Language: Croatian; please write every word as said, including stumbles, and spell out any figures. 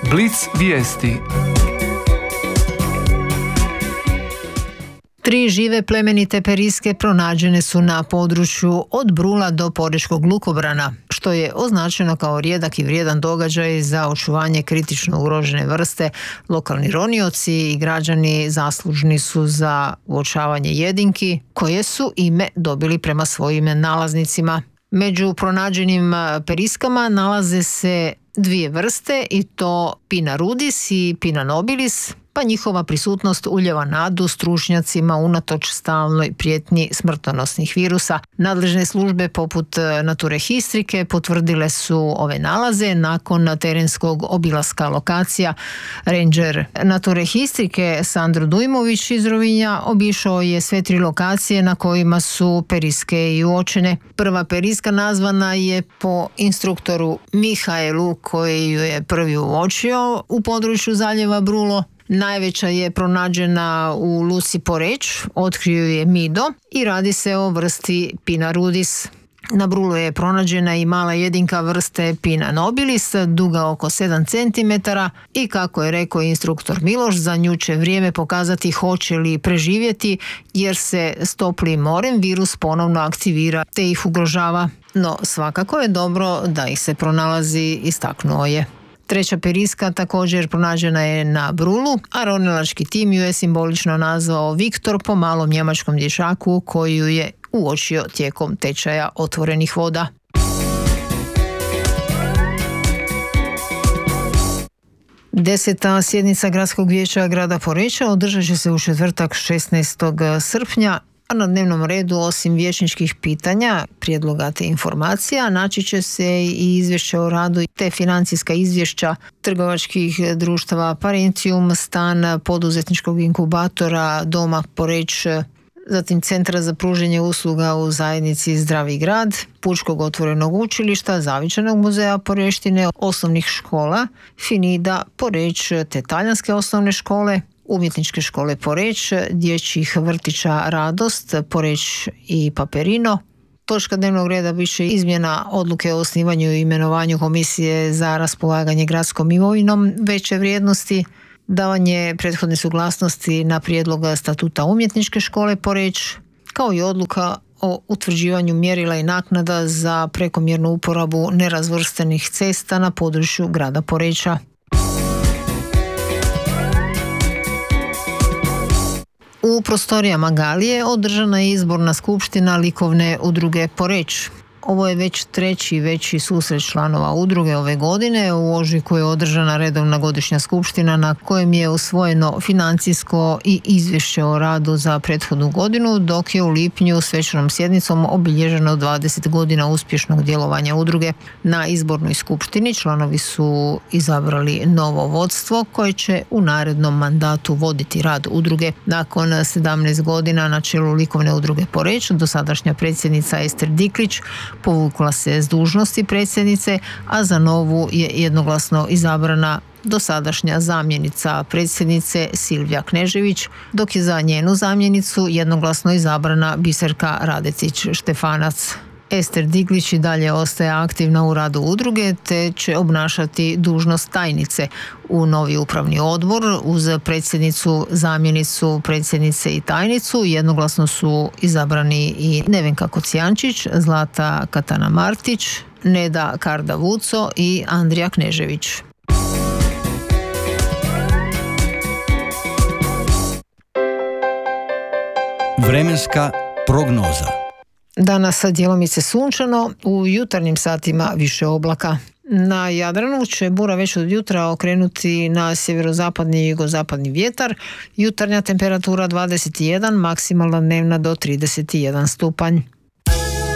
Blic vijesti. Tri žive plemenite periske pronađene su na području od Brula do Porečkog lukobrana, što je označeno kao rijedak i vrijedan događaj za očuvanje kritično ugrožene vrste. Lokalni ronioci i građani zaslužni su za uočavanje jedinki, koje su ime dobili prema svojim nalaznicima. Među pronađenim periskama nalaze se dvije vrste, i to Pinna rudis i Pinna nobilis, pa njihova prisutnost ulijeva nadu stručnjacima unatoč stalnoj prijetnji smrtonosnih virusa. Nadležne službe poput Naturhistrike potvrdile su ove nalaze nakon terenskog obilaska lokacija. Ranger Naturhistrike Sandro Dujmović iz Rovinja obišao je sve tri lokacije na kojima su periske i uočene. Prva periska nazvana je po instruktoru Mihaelu, koji ju je prvi uočio u području zaljeva Brulo. Najveća je pronađena u luci Poreč, otkrio je Mido i radi se o vrsti Pinna rudis. Na Brulu je pronađena i mala jedinka vrste Pinna nobilis, duga oko sedam centimetara, i kako je rekao instruktor Miloš, za nju će vrijeme pokazati hoće li preživjeti, jer se s toplim morem virus ponovno aktivira te ih ugrožava. No svakako je dobro da ih se pronalazi, istaknuo je. Treća periska također pronađena je na Brulu, a ronilački tim ju je simbolično nazvao Viktor po malom njemačkom dječaku koji ju je uočio tijekom tečaja otvorenih voda. Deseta sjednica Gradskog vijeća grada Poreča održat će se u četvrtak šesnaestog srpnja, a na dnevnom redu osim vijećničkih pitanja, prijedloga te informacija, naći će se i izvješće o radu te financijska izvješća trgovačkih društava Parentium, Stan, poduzetničkog inkubatora, Doma Poreč, zatim Centra za pružanje usluga u zajednici Zdravi grad, Pučkog otvorenog učilišta, Zavičajnog muzeja Poreštine, osnovnih škola, Finida, Poreč te talijanske osnovne škole, Umjetničke škole Poreč, dječjih vrtića Radost, Poreč i Paperino. Točka dnevnog reda bit će izmjena odluke o osnivanju i imenovanju komisije za raspolaganje gradskom imovinom veće vrijednosti, davanje prethodne suglasnosti na prijedlog statuta Umjetničke škole Poreč, kao i odluka o utvrđivanju mjerila i naknada za prekomjernu uporabu nerazvrstanih cesta na području grada Poreča. U prostorijama Galije održana je izborna skupština likovne udruge Poreč. Ovo je već treći veći susret članova udruge ove godine. U ožujku je održana redovna godišnja skupština na kojem je usvojeno financijsko i izvješće o radu za prethodnu godinu, dok je u lipnju svečanom sjednicom obilježeno dvadeset godina uspješnog djelovanja udruge. Na izbornoj skupštini članovi su izabrali novo vodstvo koje će u narednom mandatu voditi rad udruge. Nakon sedamnaest godina na čelu likovne udruge Poreč, dosadašnja predsjednica Ester Diklić povukla se s dužnosti predsjednice, a za novu je jednoglasno izabrana dosadašnja zamjenica predsjednice Silvija Knežević, dok je za njenu zamjenicu jednoglasno izabrana Biserka Radecić-Štefanac. Ester Diglić i dalje ostaje aktivna u radu udruge te će obnašati dužnost tajnice. U novi upravni odbor uz predsjednicu, zamjenicu predsjednice i tajnicu jednoglasno su izabrani i Nevenka Kocijančić, Zlata Katana Martić, Neda Karda Vuco i Andrija Knežević. Vremenska prognoza. Danas djelomice sunčano, u jutarnjim satima više oblaka. Na Jadranu će bura već od jutra okrenuti na sjeverozapadni i jugozapadni vjetar. Jutarnja temperatura dvadeset jedan, maksimalna dnevna do trideset jedan stupanj.